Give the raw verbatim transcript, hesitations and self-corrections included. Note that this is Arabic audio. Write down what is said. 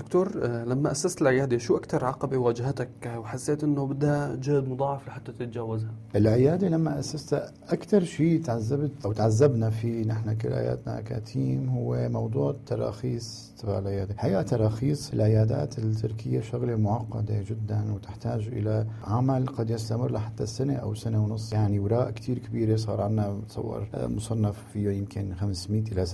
دكتور، لما أسست العيادة شو أكتر عقبة واجهتك وحسيت إنه بدها جهد مضاعف لحتى تتجاوزها؟ العيادة لما أسستها أكتر شيء تعذبت أو تعذبنا فيه نحن كلياتنا كتيم هو موضوع التراخيص تبع العيادة. حقيقة تراخيص العيادات التركية شغلة معقدة جدا وتحتاج إلى عمل قد يستمر لحتى سنة أو سنة ونص، يعني وراء كتير كبيرة. صار عنا تصور مصنف فيه يمكن خمسمائة إلى